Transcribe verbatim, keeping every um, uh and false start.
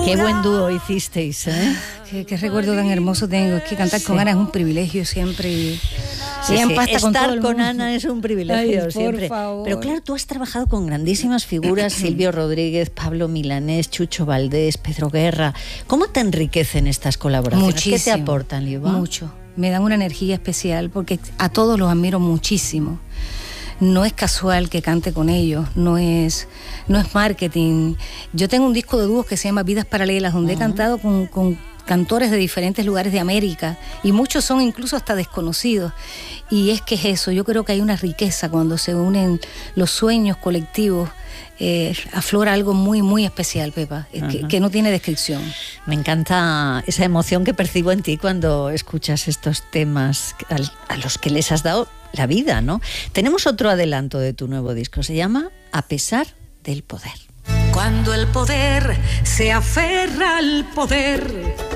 Qué buen dúo hicisteis, ¿eh? Qué, qué recuerdo tan hermoso tengo. Es que cantar sí. con Ana es un privilegio siempre. Y sí, sí. Estar con, todo con Ana es un privilegio. Ay, siempre. Por favor. Pero claro, tú has trabajado con grandísimas figuras, Silvio Rodríguez, Pablo Milanés, Chucho Valdés, Pedro Guerra. ¿Cómo te enriquecen estas colaboraciones? Muchísimo. ¿Qué te aportan, Liuba? Mucho. Me dan una energía especial porque a todos los admiro muchísimo. No es casual que cante con ellos, no es, no es marketing. Yo tengo un disco de dúos que se llama Vidas Paralelas, donde uh-huh. he cantado con, con cantores de diferentes lugares de América y muchos son incluso hasta desconocidos. Y es que es eso, yo creo que hay una riqueza cuando se unen los sueños colectivos. Eh, aflora algo muy, muy especial, Pepa, uh-huh. que, que no tiene descripción. Me encanta esa emoción que percibo en ti cuando escuchas estos temas a, a los que les has dado la vida, ¿no? Tenemos otro adelanto de tu nuevo disco, se llama A pesar del poder. Cuando el poder se aferra al poder,